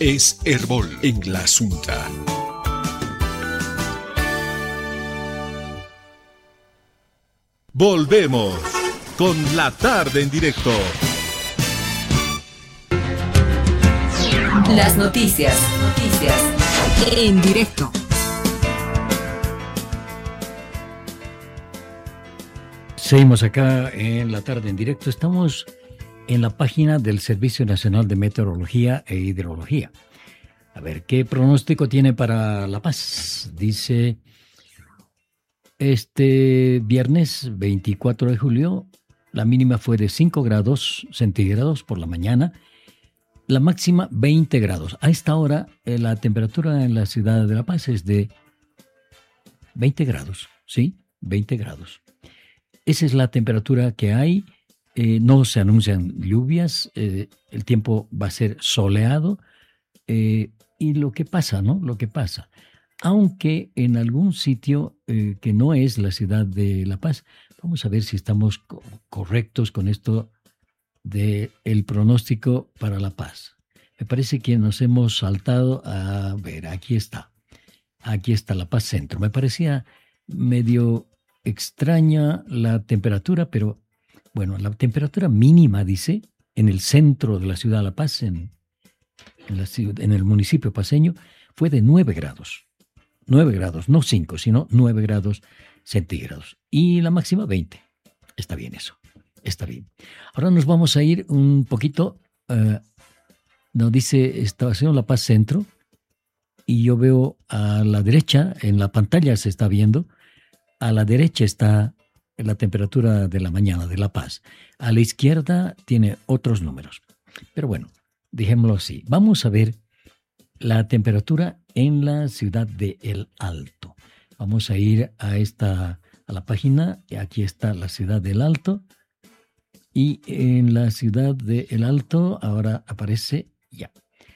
es Herbol en la Asunta. Volvemos con la tarde en directo. Las noticias en directo. Seguimos acá en la tarde en directo. Estamos en la página del Servicio Nacional de Meteorología e Hidrología. A ver, ¿qué pronóstico tiene para La Paz? Dice, este viernes 24 de julio, la mínima fue de 5 grados centígrados por la mañana, la máxima 20 grados. A esta hora, la temperatura en la ciudad de La Paz es de 20 grados, ¿sí? 20 grados. Esa es la temperatura que hay. No se anuncian lluvias, el tiempo va a ser soleado, y lo que pasa, ¿no? Lo que pasa. Aunque en algún sitio que no es la ciudad de La Paz, vamos a ver si estamos correctos con esto del pronóstico para La Paz. Me parece que nos hemos saltado a ver, aquí está La Paz Centro. Me parecía medio extraña la temperatura, pero bueno, la temperatura mínima, dice, en el centro de la ciudad de La Paz, en el municipio paceño, fue de 9 grados. 9 grados, no 5, sino 9 grados centígrados. Y la máxima 20. Está bien eso, está bien. Ahora nos vamos a ir un poquito, nos dice Estación La Paz Centro, y yo veo a la derecha, en la pantalla se está viendo, a la derecha está la temperatura de la mañana de La Paz. A la izquierda tiene otros números. Pero bueno, dejémoslo así. Vamos a ver la temperatura en la ciudad de El Alto. Vamos a ir a la página. Aquí está la ciudad del Alto. Y en la ciudad de El Alto ahora aparece ya.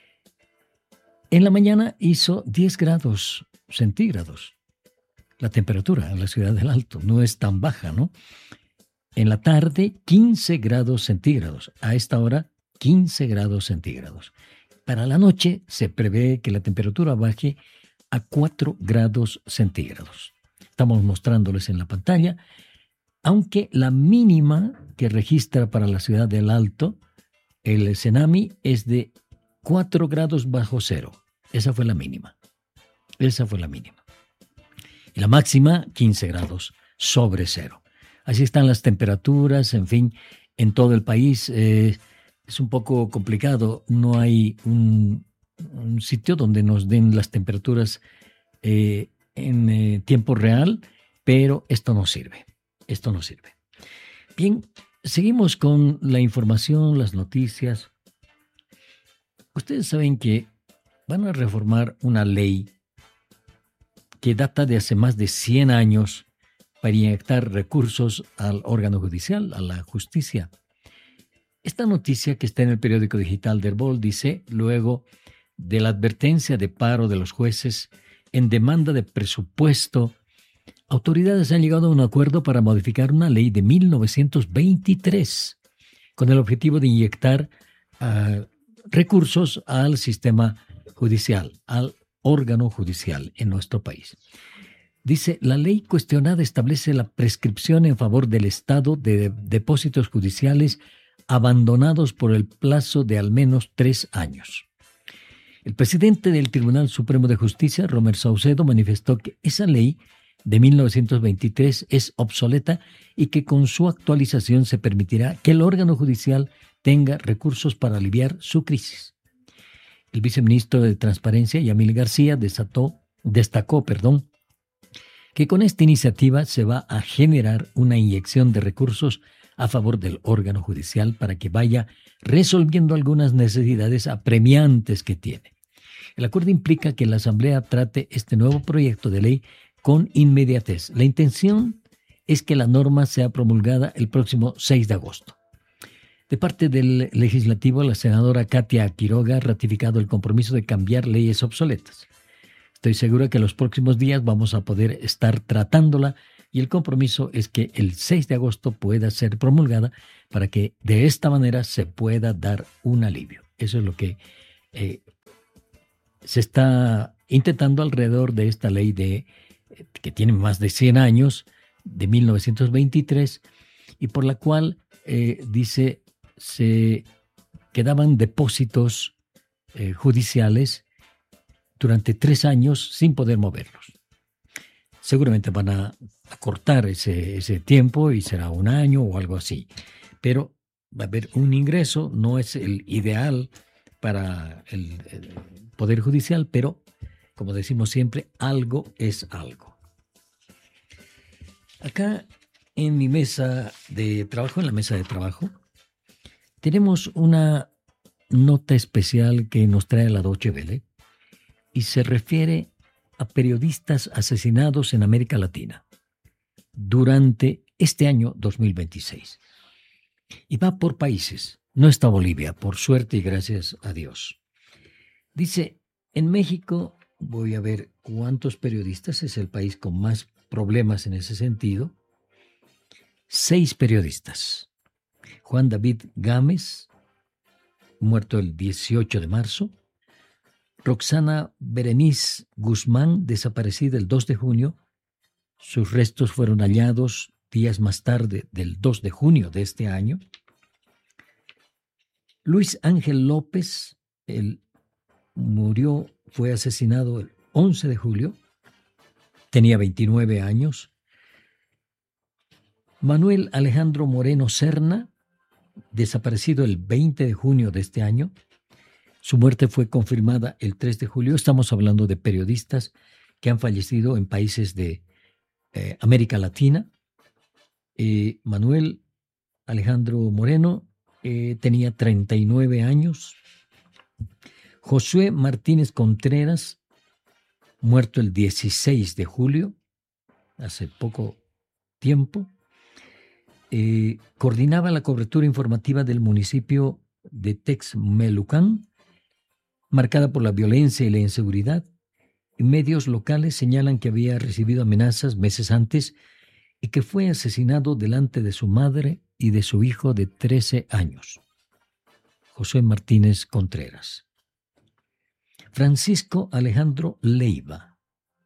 En la mañana hizo 10 grados centígrados. La temperatura en la ciudad del Alto no es tan baja, ¿no? En la tarde, 15 grados centígrados. A esta hora, 15 grados centígrados. Para la noche, se prevé que la temperatura baje a 4 grados centígrados. Estamos mostrándoles en la pantalla, aunque la mínima que registra para la ciudad del Alto, el Cenami, es de 4 grados bajo cero. Esa fue la mínima. Y la máxima, 15 grados sobre cero. Así están las temperaturas, en fin, en todo el país. Es un poco complicado. No hay un sitio donde nos den las temperaturas en tiempo real, pero esto no sirve. Bien, seguimos con la información, las noticias. Ustedes saben que van a reformar una ley que data de hace más de 100 años para inyectar recursos al órgano judicial, a la justicia. Esta noticia que está en el periódico digital de Herbol dice, luego de la advertencia de paro de los jueces en demanda de presupuesto, autoridades han llegado a un acuerdo para modificar una ley de 1923 con el objetivo de inyectar recursos al sistema judicial, al órgano judicial en nuestro país. Dice, la ley cuestionada establece la prescripción en favor del Estado de depósitos judiciales abandonados por el plazo de al menos 3 años. El presidente del Tribunal Supremo de Justicia, Romer Saucedo, manifestó que esa ley de 1923 es obsoleta y que con su actualización se permitirá que el órgano judicial tenga recursos para aliviar su crisis. El viceministro de Transparencia, Yamil García, destacó que con esta iniciativa se va a generar una inyección de recursos a favor del órgano judicial para que vaya resolviendo algunas necesidades apremiantes que tiene. El acuerdo implica que la Asamblea trate este nuevo proyecto de ley con inmediatez. La intención es que la norma sea promulgada el próximo 6 de agosto. De parte del legislativo, la senadora Katia Quiroga ha ratificado el compromiso de cambiar leyes obsoletas. Estoy segura que en los próximos días vamos a poder estar tratándola y el compromiso es que el 6 de agosto pueda ser promulgada para que de esta manera se pueda dar un alivio. Eso es lo que se está intentando alrededor de esta ley que tiene más de 100 años, de 1923, y por la cual, dice, se quedaban depósitos judiciales durante 3 años sin poder moverlos. Seguramente van a acortar ese tiempo y será 1 año o algo así, pero va a haber un ingreso, no es el ideal para el Poder Judicial, pero como decimos siempre, algo es algo. Acá en mi mesa de trabajo, en la mesa de trabajo, tenemos una nota especial que nos trae la Deutsche Welle y se refiere a periodistas asesinados en América Latina durante este año 2026. Y va por países. No está Bolivia, por suerte y gracias a Dios. Dice, en México, voy a ver cuántos periodistas, es el país con más problemas en ese sentido. 6 periodistas. Juan David Gámez, muerto el 18 de marzo. Roxana Berenice Guzmán, desaparecida el 2 de junio. Sus restos fueron hallados días más tarde, del 2 de junio de este año. Luis Ángel López, fue asesinado el 11 de julio. Tenía 29 años. Manuel Alejandro Moreno Serna, desaparecido el 20 de junio de este año. Su muerte fue confirmada el 3 de julio. Estamos hablando de periodistas que han fallecido en países de América Latina. Manuel Alejandro Moreno tenía 39 años. Josué Martínez Contreras, muerto el 16 de julio, hace poco tiempo. Coordinaba la cobertura informativa del municipio de Texmelucan, marcada por la violencia y la inseguridad. Medios locales señalan que había recibido amenazas meses antes y que fue asesinado delante de su madre y de su hijo de 13 años. José Martínez Contreras. Francisco Alejandro Leiva,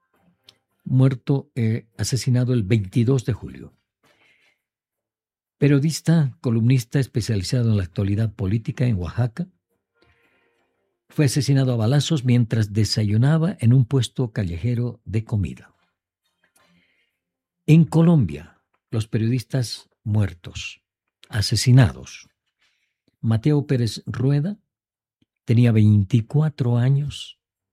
asesinado el 22 de julio. Periodista, columnista especializado en la actualidad política en Oaxaca, fue asesinado a balazos mientras desayunaba en un puesto callejero de comida. En Colombia, los periodistas muertos, asesinados. Mateo Pérez Rueda tenía 24 años,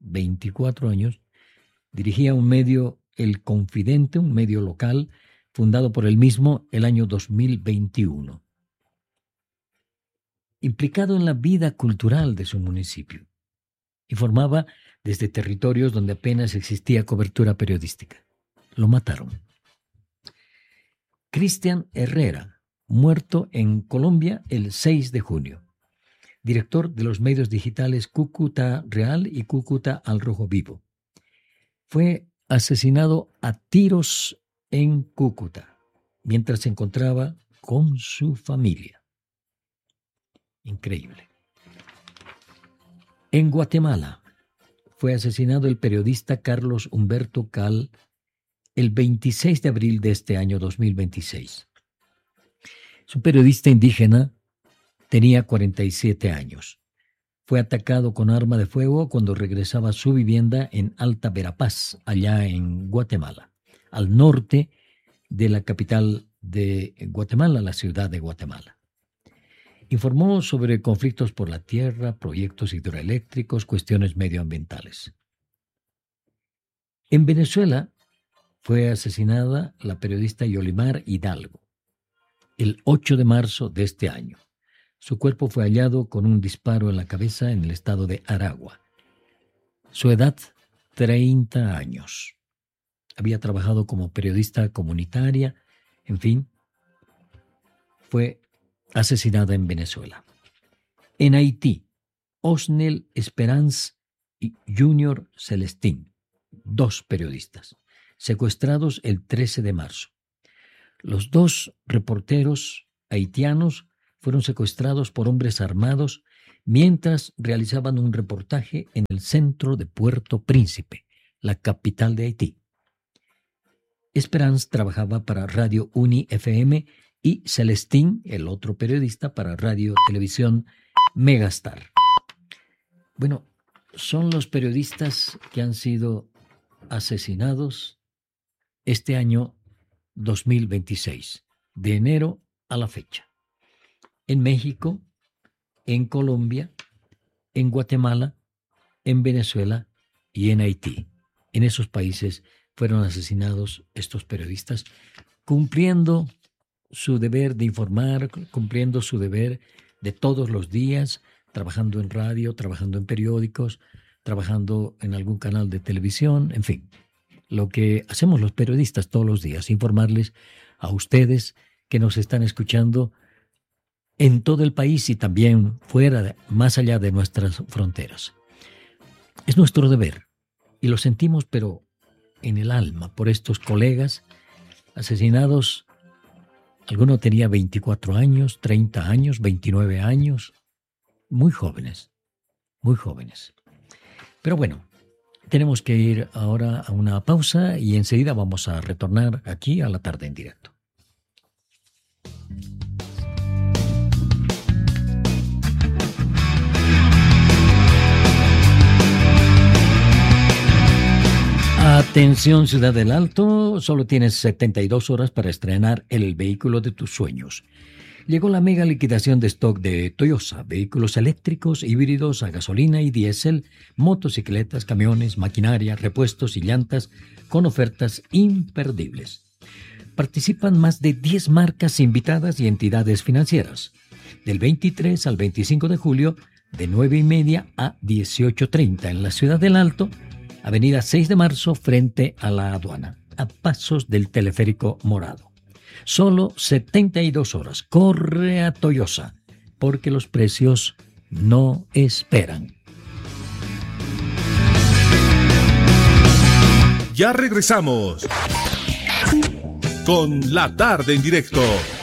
dirigía un medio, El Confidente, un medio local, fundado por él mismo el año 2021. Implicado en la vida cultural de su municipio, informaba desde territorios donde apenas existía cobertura periodística. Lo mataron. Cristian Herrera, muerto en Colombia el 6 de junio. Director de los medios digitales Cúcuta Real y Cúcuta al Rojo Vivo. Fue asesinado a tiros en Cúcuta mientras se encontraba con su familia. Increíble. En Guatemala fue asesinado el periodista Carlos Humberto Cal el 26 de abril de este año 2026. Es un periodista indígena, tenía 47 años. Fue atacado con arma de fuego cuando regresaba a su vivienda en Alta Verapaz, allá en Guatemala, al norte de la capital de Guatemala, la ciudad de Guatemala. Informó sobre conflictos por la tierra, proyectos hidroeléctricos, cuestiones medioambientales. En Venezuela fue asesinada la periodista Yolimar Hidalgo el 8 de marzo de este año. Su cuerpo fue hallado con un disparo en la cabeza en el estado de Aragua. Su edad, 30 años. Había trabajado como periodista comunitaria, en fin, fue asesinada en Venezuela. En Haití, Osnel Esperanz y Junior Celestín, 2 periodistas, secuestrados el 13 de marzo. Los 2 reporteros haitianos fueron secuestrados por hombres armados mientras realizaban un reportaje en el centro de Puerto Príncipe, la capital de Haití. Esperance trabajaba para Radio Uni FM y Celestín, el otro periodista, para Radio Televisión Megastar. Bueno, son los periodistas que han sido asesinados este año 2026, de enero a la fecha. En México, en Colombia, en Guatemala, en Venezuela y en Haití. En esos países fueron asesinados estos periodistas, cumpliendo su deber de informar, cumpliendo su deber de todos los días, trabajando en radio, trabajando en periódicos, trabajando en algún canal de televisión, en fin. Lo que hacemos los periodistas todos los días, informarles a ustedes que nos están escuchando en todo el país y también fuera, más allá de nuestras fronteras. Es nuestro deber y lo sentimos, pero en el alma, por estos colegas asesinados. Alguno tenía 24 años, 30 años, 29 años, muy jóvenes, muy jóvenes. Pero bueno, tenemos que ir ahora a una pausa y enseguida vamos a retornar aquí a La Tarde en Directo. Atención Ciudad del Alto, solo tienes 72 horas para estrenar el vehículo de tus sueños. Llegó la mega liquidación de stock de Toyota, vehículos eléctricos, híbridos a gasolina y diésel, motocicletas, camiones, maquinaria, repuestos y llantas con ofertas imperdibles. Participan más de 10 marcas invitadas y entidades financieras. Del 23 al 25 de julio, de 9:30 a 18:30 en la Ciudad del Alto, Avenida 6 de Marzo, frente a la aduana, a pasos del teleférico morado. Solo 72 horas. Corre a Toyota, porque los precios no esperan. Ya regresamos con La Tarde en Directo.